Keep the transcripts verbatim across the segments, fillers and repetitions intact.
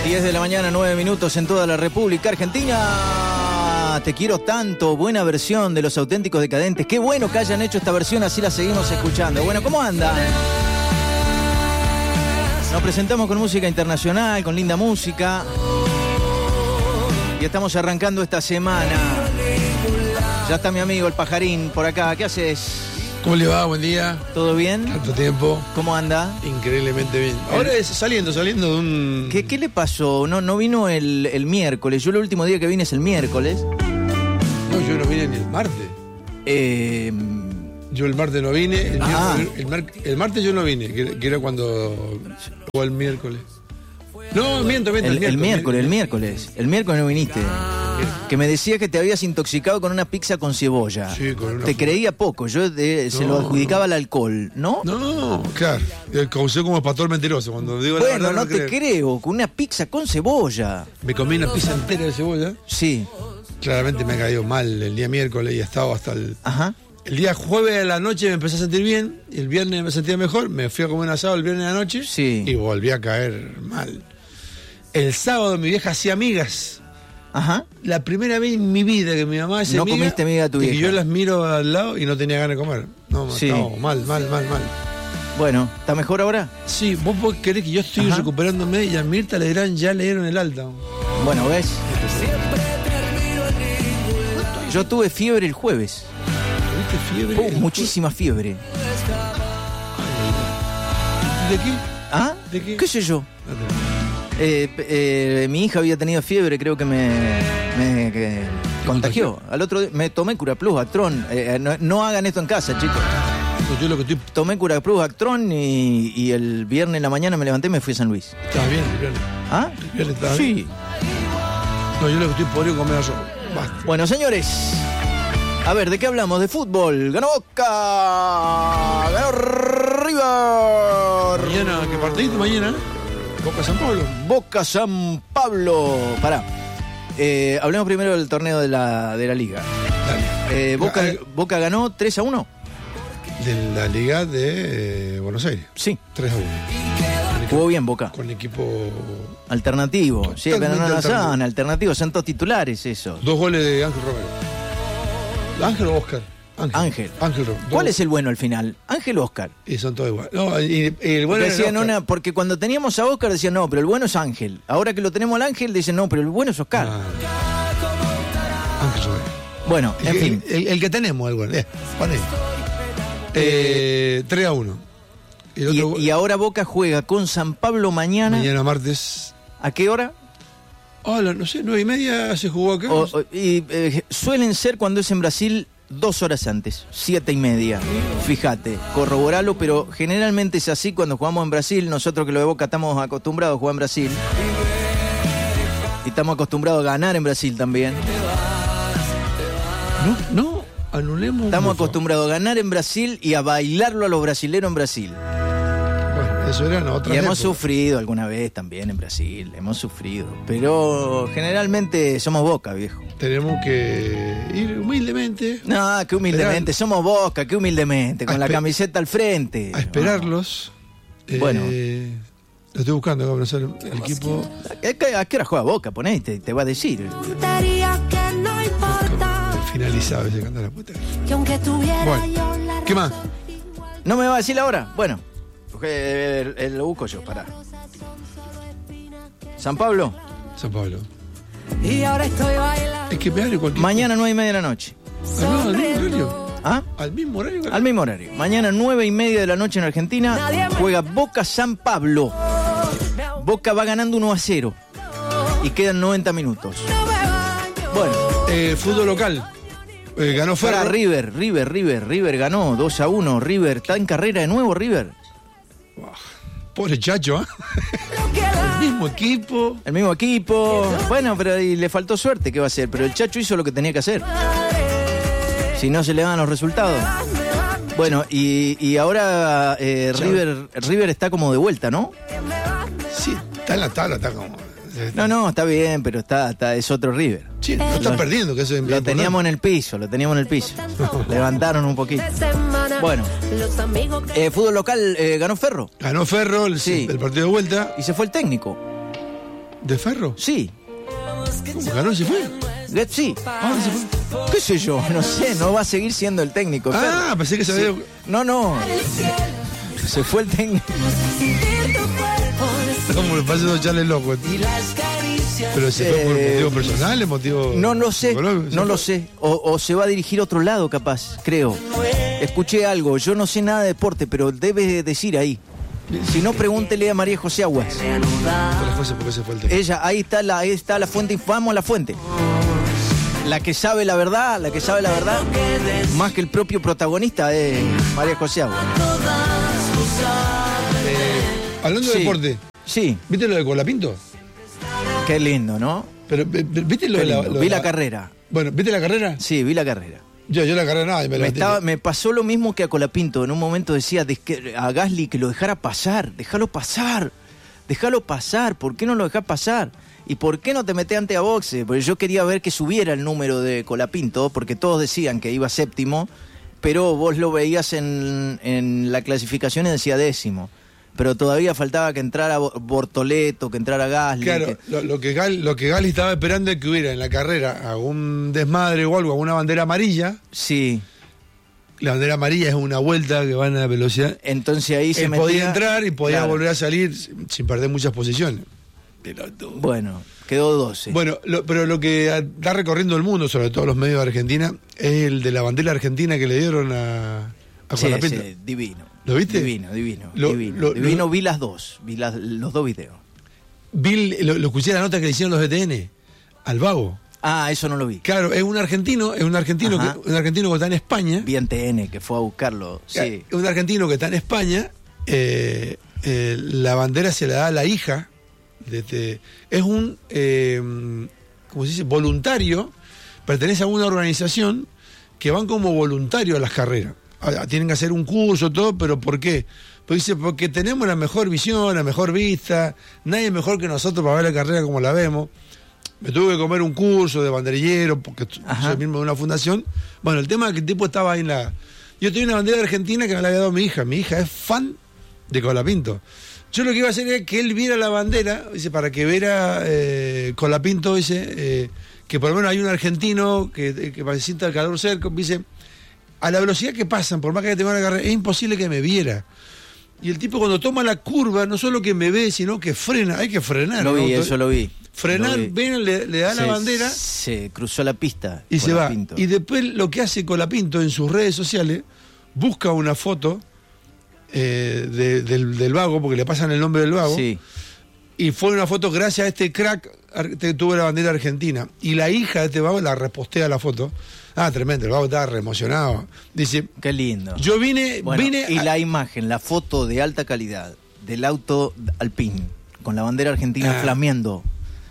diez de la mañana, nueve minutos en toda la República Argentina. Te quiero tanto, buena versión de Los Auténticos Decadentes. Qué bueno que hayan hecho esta versión, así la seguimos escuchando. Bueno, ¿cómo anda? Nos presentamos con música internacional, con linda música. Y estamos arrancando esta semana. Ya está mi amigo el Pajarín por acá. ¿Qué haces? ¿Cómo le va? Buen día. ¿Todo bien? Tanto tiempo. ¿Cómo anda? Increíblemente bien. Ahora es saliendo, saliendo de un... ¿Qué, qué le pasó? ¿No, no vino el, el miércoles? Yo el último día que vine es el miércoles. No, yo no vine ni el martes. Eh... Yo el martes no vine. El, Ah. el, mar- el martes yo no vine, que, que era cuando... O el miércoles. No, miento, miento. El, el miércoles, el miércoles. El miércoles no viniste. Que me decías que te habías intoxicado con una pizza con cebolla. Sí, con una- Te creía poco. Yo de- se No, lo adjudicaba no. al alcohol, ¿no? No, claro. Eh, Causé como pastor mentiroso. Cuando digo la Bueno, verdad, no te creo. creo. Con una pizza con cebolla. Me comí una pizza entera de cebolla. Sí. Claramente me ha caído mal el día miércoles y he estado hasta el... Ajá. El día jueves de la noche me empecé a sentir bien, y el viernes me sentía mejor, me fui a comer un asado el viernes de la noche Sí. y volví a caer mal. El sábado mi vieja hacía migas. Ajá. La primera vez en mi vida que mi mamá hace No miga, comiste miga de tu y que vieja. yo las miro al lado y no tenía ganas de comer. No, Sí. estaba mal, mal, mal, mal. Bueno, ¿está mejor ahora? Sí, vos podés creer que yo estoy Ajá. recuperándome y a Mirta Legrand ya le dieron el alta. Bueno, ¿ves? Yo tuve fiebre el jueves. ¿Tuviste fiebre? Uh, muchísima fiebre. ¿De qué? ¿Ah? ¿De qué? ¿Qué sé yo? No te- Eh, eh, mi hija había tenido fiebre, creo que me, me que contagió. Al otro día me tomé Curaplus, Actron. Eh, no, no hagan esto en casa, chicos. No, yo lo que estoy... Tomé Curaplus, Actron y, y el viernes en la mañana me levanté y me fui a San Luis. Estaba bien, el viernes. ¿Ah? El viernes estaba bien. Sí. No, yo lo que estoy podrido comer arroz. Basta. Bueno, señores. A ver, ¿de qué hablamos? De fútbol. Ganó Boca. Ganó River. Mañana, ¿qué partidito mañana? Boca San Pablo. Boca San Pablo. Pará. Eh, hablemos primero del torneo de la, de la liga. Dale. Eh, Boca, Ah, Boca ganó tres a uno. De la Liga de eh, Buenos Aires. Sí. tres a uno. Jugó bien Boca. Con equipo... Alternativo. Sí, pero no, no Totalmente son alternativos, son todos titulares esos. Dos goles de Ángel Romero. ¿Ángel o Oscar? Ángel. Ángel Romero. ¿Cuál es el bueno al final? Ángel o Oscar. Y son todos iguales. No, y, y el bueno Porque, era decían Oscar. una, porque cuando teníamos a Oscar decían no, pero el bueno es Ángel. Ahora que lo tenemos al Ángel dicen no, pero el bueno es Oscar. Ah. Ángel Romero. Bueno, en el, fin. El, el que tenemos, el bueno. Eh, pon ahí. Eh, tres a uno. El otro, Y, y ahora Boca juega con San Pablo mañana. mañana martes. ¿A qué hora? Hola, no sé, nueve y media se jugó acá. O- o- y eh, suelen ser cuando es en Brasil dos horas antes, siete y media. Fíjate, corroboralo, pero generalmente es así cuando jugamos en Brasil. Nosotros que lo de Boca estamos acostumbrados a jugar en Brasil. Y estamos acostumbrados a ganar en Brasil también. No, no, anulemos. Estamos por favor. acostumbrados a ganar en Brasil y a bailarlo a los brasileros en Brasil. Bueno, eso era en otra Y hemos época. sufrido alguna vez también en Brasil, hemos sufrido. Pero generalmente somos Boca, viejo. Tenemos que ir humildemente No, que humildemente, somos Boca, que humildemente, con A la espe- camiseta al frente. a esperarlos. Eh, Bueno. Lo estoy buscando, acá, para hacer el equipo. ¿A qué, a qué hora juega Boca? Ponete, te va a decir. Tontería que no importa, Finalizado ese canto de la puta. que aunque tuviera Bueno, yo la ¿qué más? razón igual ¿No me va a decir la hora? Bueno, eh, eh, lo busco yo, pará. San Pablo, San Pablo. y ahora estoy bailando Es que me hable cualquier mañana nueve y media de la noche. cosa. Ah, no, al mismo horario. ¿Ah? Al mismo horario. que- Al mismo horario. Mañana nueve y media de la noche en Argentina juega Boca San Pablo. Boca va ganando uno a cero. Y quedan noventa minutos. Bueno, Eh, fútbol local. Eh, ganó para Ferro. River, River, River, River ganó dos a uno. River está en carrera de nuevo, River. Pobre Chacho, ¿ah? El mismo equipo. El mismo equipo. Bueno, pero y le faltó suerte, ¿qué va a hacer? Pero el Chacho hizo lo que tenía que hacer. Si no se le dan los resultados. Bueno, y, y ahora eh, River, River está como de vuelta, ¿no? Sí, está en la tabla, está como. No, no, está bien, pero está, está es otro River. Sí, no está perdiendo, que eso es Lo teníamos en el piso, lo teníamos en el piso. Levantaron un poquito. Bueno, eh, fútbol local, eh, ganó Ferro Ganó Ferro el, Sí. el partido de vuelta. y se fue el técnico. ¿De Ferro? Sí. ¿Cómo ganó si fue? Eh, Sí. Ah, ¿se fue? ¿Qué sé yo? No sé, no va a seguir siendo el técnico. Ah, Ferro. pensé que se Sí. había... No, no. Se fue el técnico. Como le pasa a Charles loco. Pero se fue por Eh, motivos personales, motivos... No lo sé, psicológicos, no se lo fue. sé. O, o se va a dirigir a otro lado, capaz, creo. Escuché algo, yo no sé nada de deporte, pero debe decir ahí. Si no, pregúntele a María José Aguas. Las cosas porque se fue el tema. Ella, ahí está la, ahí está la fuente, vamos a la fuente. La que sabe la verdad, la que sabe la verdad, más que el propio protagonista es María José Aguas. Hablando de Sí. deporte, Sí, ¿viste lo de Colapinto? qué lindo, ¿no? Pero, eh, ¿viste lo Qué de la, lindo. lo de Vi la carrera. Bueno, ¿viste la carrera? Sí, vi la carrera. Yo, yo la carrera nada, y me la Me, estaba, me pasó lo mismo que a Colapinto. En un momento decía "Des- que- a Gasly que lo dejara pasar. Déjalo pasar. Déjalo pasar. ¿Por qué no lo dejás pasar? ¿Y por qué no te metés ante a boxe? Porque yo quería ver que subiera el número de Colapinto, porque todos decían que iba séptimo, pero vos lo veías en, en la clasificación y decía décimo. Pero todavía faltaba que entrara Bo- Bortoleto, que entrara Gasly. Claro, que- lo, lo que Gal, lo que Gali estaba esperando es que hubiera en la carrera algún desmadre o algo, alguna bandera amarilla. Sí. La bandera amarilla es una vuelta que van a velocidad. Entonces ahí se Él metía... podía entrar y podía Claro. volver a salir sin perder muchas posiciones. Pelotudo. Bueno, quedó doce. Bueno, lo- pero lo que está recorriendo el mundo, sobre todo los medios de Argentina, es el de la bandera argentina que le dieron a, a Sí, Colapinto. sí, divino. ¿Lo viste? Divino, divino, Lo- divino. lo- divino, lo- vi las dos, vi las- los dos videos. Bill, lo, lo escuché la nota que le hicieron los D T N al Vago. Ah, eso no lo vi. Claro, es un argentino, es un argentino, Ajá. que, un argentino que está en España. Vi en T N, que fue a buscarlo. Sí. Es un argentino que está en España. eh, eh, la bandera se la da a la hija. De este, es un, eh, ¿cómo se dice? Voluntario. Pertenece a una organización que van como voluntario a las carreras. Ah, tienen que hacer un curso, todo, pero ¿por qué? Pues dice, porque tenemos la mejor visión, la mejor vista, nadie mejor que nosotros para ver la carrera como la vemos. Me tuve que comer un curso de banderillero, porque Ajá. soy miembro de una fundación. Bueno, el tema es que el tipo estaba ahí en la... Yo tenía una bandera argentina que me la había dado mi hija. Mi hija es fan de Colapinto. Yo lo que iba a hacer era que él viera la bandera, dice, para que viera eh, Colapinto, dice, eh, que por lo menos hay un argentino que, que sienta el calor cerca, dice, a la velocidad que pasan, por más que haya tenido la carrera, es imposible que me viera. Y el tipo cuando toma la curva, no solo que me ve, sino que frena, hay que frenar. Lo ¿no? vi, eso lo vi. Frenar, Lo vi. ven, le, le da la Se- bandera Se cruzó la pista. y se va. Colapinto. Y después lo que hace Colapinto en sus redes sociales, busca una foto eh, de- del, del Vago, porque le pasan el nombre del Vago, Sí. y fue una foto gracias a este crack ar- que tuvo la bandera argentina. Y la hija de este Vago la repostea la foto. Ah, tremendo, el Vago estaba re emocionado. Dice, Qué lindo. yo vine, Bueno, vine y a- la imagen, la foto de alta calidad del auto Alpine con la bandera argentina Ah. flameando.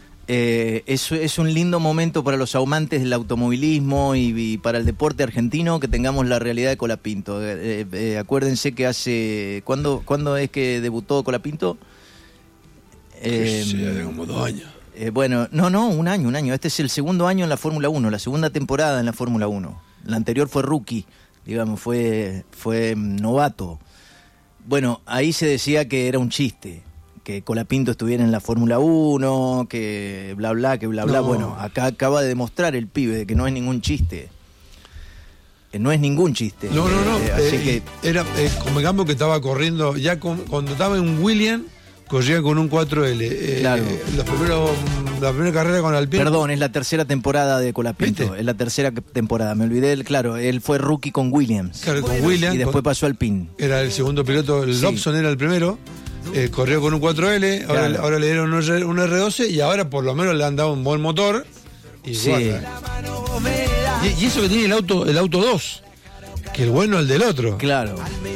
Eh, es, es un lindo momento para los amantes del automovilismo y, y para el deporte argentino que tengamos la realidad de Colapinto. Eh, eh, acuérdense que hace... ¿cuándo, ¿Cuándo es que debutó Colapinto? Eh, Sí, hace como dos años. eh, bueno, no, no, un año, un año. Este es el segundo año en la Fórmula uno, la segunda temporada en la Fórmula uno. La anterior fue rookie, digamos, fue, fue mm, novato. Bueno, ahí se decía que era un chiste, que Colapinto estuviera en la Fórmula uno, que bla, bla, que bla, bla. No. Bueno, acá acaba de demostrar el pibe que no es ningún chiste. Que no es ningún chiste. No, no, no. Eh, así eh, que, Era eh, convengamos que estaba corriendo, ya con- cuando estaba en William, corría con un cuatro L. Eh, Claro. eh, los primeros, la primera carrera con Alpine. perdón, es la tercera temporada de Colapinto. ¿Viste? Es la tercera que- temporada. Me olvidé, el- claro, él fue rookie con Williams. Claro, con William. Y después con- pasó al PIN. Era el segundo piloto, el Sí. Lobson era el primero. eh, corrió con un cuatro L, ahora, Claro. ahora le dieron un, R- un R doce y ahora por lo menos le han dado un buen motor. Y, Sí. guarda. y, y eso que tiene el auto el auto dos, que el bueno es el del otro. Claro.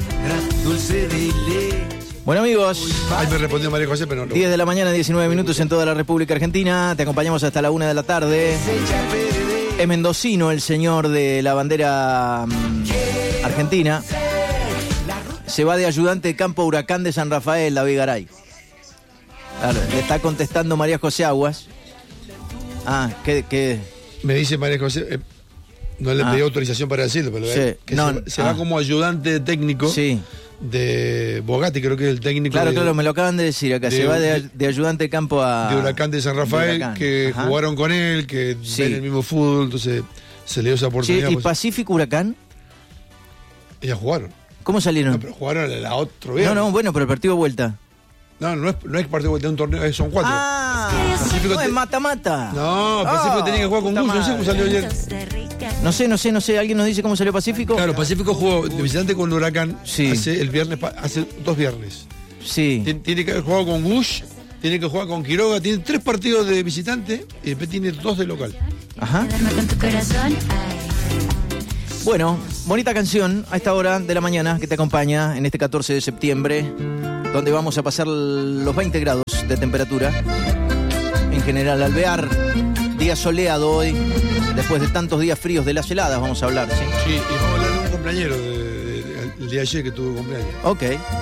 Bueno, amigos, Ahí me respondió María José, pero no. diez de la mañana, diecinueve minutos en toda la República Argentina. Te acompañamos hasta la una de la tarde. Es mendocino el señor de la bandera mm, argentina. Se va de ayudante de campo Huracán de San Rafael, David Garay. Claro, le está contestando María José Aguas. Ah, que... que Me dice María José, eh, no le Ah. pedí autorización para decirlo, pero Sí. eh, que No, se, va- se ah. va como ayudante técnico sí. de Bogatti, creo que es el técnico. Claro, de, claro, me lo acaban de decir acá. de- Se va de, de ayudante de campo a. de Huracán de San Rafael, de Huracán. que Ajá. jugaron con él, que Sí. ven el mismo fútbol, entonces se le dio esa Sí, oportunidad. ¿y pues, Pacífico Huracán? ellas jugaron. ¿Cómo salieron? No, pero jugaron a la otro No, viernes. no, bueno, pero el partido de vuelta. No, no es, no es partido de un torneo, son cuatro. Ah, Pacífico no te- es mata-mata. No, Pacífico Ah, tenía que jugar con puta Gus, no sé cómo madre. salió ayer. No sé, no sé, no sé. ¿Alguien nos dice cómo salió Pacífico? Claro, Pacífico jugó de visitante con Huracán Sí. hace el viernes, pa- hace dos viernes. Sí. Tien- Tiene que haber jugado con Gush, tiene que jugar con Quiroga, tiene tres partidos de visitante y después tiene dos de local. Ajá. Quedarme con tu corazón, ay. Bueno, bonita canción a esta hora de la mañana que te acompaña en este catorce de septiembre, donde vamos a pasar los veinte grados de temperatura. En general, Alvear, día soleado hoy, después de tantos días fríos de las heladas, vamos a hablar, ¿sí? Sí, y vamos a hablar de un cumpleañero de- de- el día de ayer que tuvo cumpleaños. Ok.